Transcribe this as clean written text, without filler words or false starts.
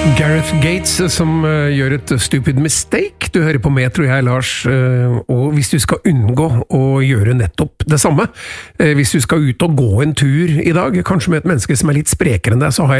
Gareth Gates som gjør et stupid mistake. Du hører på Metro, jeg er Lars, og hvis du skal unngå å gjøre nettopp det samme, hvis du skal ut og gå en tur i dag, kanskje med et menneske som er litt sprekere enn deg, så har jeg